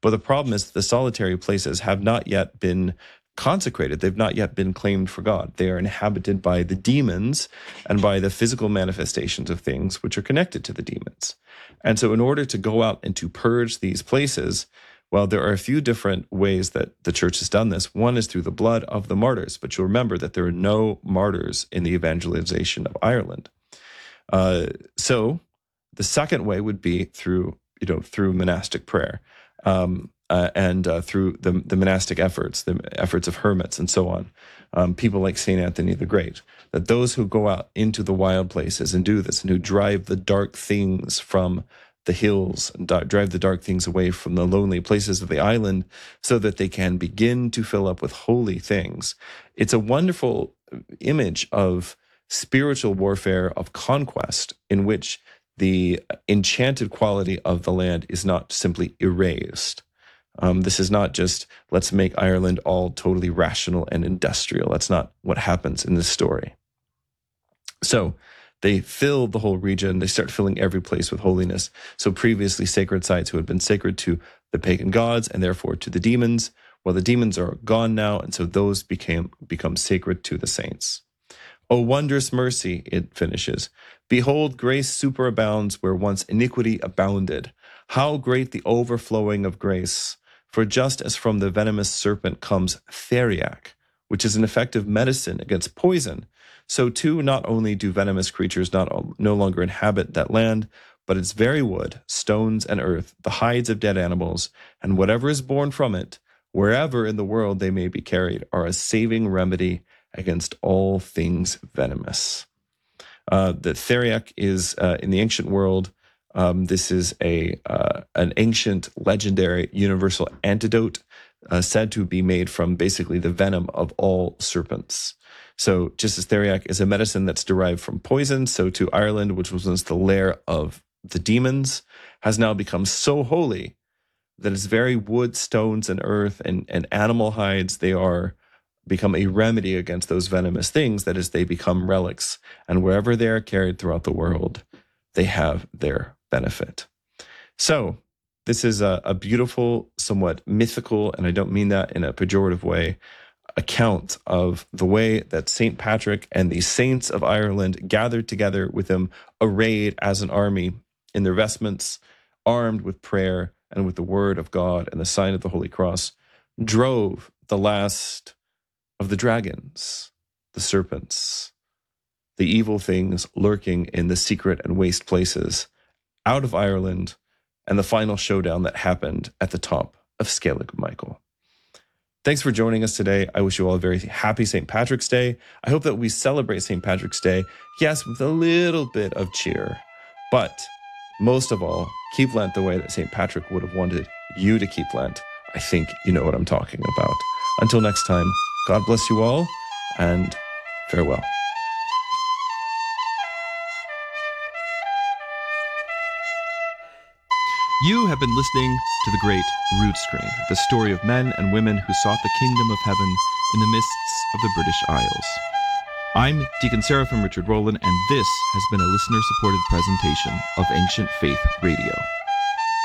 But the problem is the solitary places have not yet been consecrated. They've not yet been claimed for God. They are inhabited by the demons and by the physical manifestations of things which are connected to the demons. And so in order to go out and to purge these places, well, there are a few different ways that the church has done this. One is through the blood of the martyrs, but you'll remember that there are no martyrs in the evangelization of Ireland. So the second way would be through monastic prayer, and through the monastic efforts, the efforts of hermits and so on. People like St. Anthony the Great, that those who go out into the wild places and do this, and who drive the dark things from the hills, and drive the dark things away from the lonely places of the island so that they can begin to fill up with holy things. It's a wonderful image of spiritual warfare, of conquest, in which the enchanted quality of the land is not simply erased. This is not just, let's make Ireland all totally rational and industrial. That's not what happens in this story. So they fill the whole region. They start filling every place with holiness. So previously sacred sites who had been sacred to the pagan gods and therefore to the demons, well, the demons are gone now, and so those become sacred to the saints. O wondrous mercy, it finishes. Behold, grace superabounds where once iniquity abounded. How great the overflowing of grace! For just as from the venomous serpent comes theriac, which is an effective medicine against poison, so too not only do venomous creatures no longer inhabit that land, but its very wood, stones and earth, the hides of dead animals, and whatever is born from it, wherever in the world they may be carried, are a saving remedy against all things venomous. The theriac is, in the ancient world, this is an ancient, legendary, universal antidote said to be made from basically the venom of all serpents. So just as theriac is a medicine that's derived from poison, so too Ireland, which was once the lair of the demons, has now become so holy that its very wood, stones, and earth and animal hides, they are become a remedy against those venomous things. That is, they become relics. And wherever they are carried throughout the world, they have their benefit. So this is a beautiful, somewhat mythical, and I don't mean that in a pejorative way, account of the way that St. Patrick and the saints of Ireland gathered together with him, arrayed as an army in their vestments, armed with prayer and with the word of God and the sign of the Holy Cross, drove the last of the dragons, the serpents, the evil things lurking in the secret and waste places out of Ireland, and the final showdown that happened at the top of Skellig Michael. Thanks for joining us today. I wish you all a very happy St. Patrick's Day. I hope that we celebrate St. Patrick's Day, yes, with a little bit of cheer, but most of all, keep Lent the way that St. Patrick would have wanted you to keep Lent. I think you know what I'm talking about. Until next time, God bless you all, and farewell. You have been listening to The Great Rood Screen, the story of men and women who sought the kingdom of heaven in the mists of the British Isles. I'm Deacon Seraphim Richard Rowland, and this has been a listener-supported presentation of Ancient Faith Radio.